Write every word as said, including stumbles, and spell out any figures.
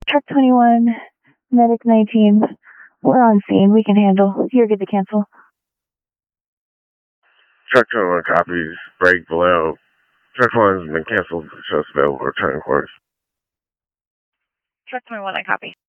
Truck twenty-one, Medic nineteen. We're on scene. We can handle. You're good to cancel. Truck twenty-one copies. Break below. Truck twenty-one has been canceled. Shows available return course. Truck twenty-one, I copy.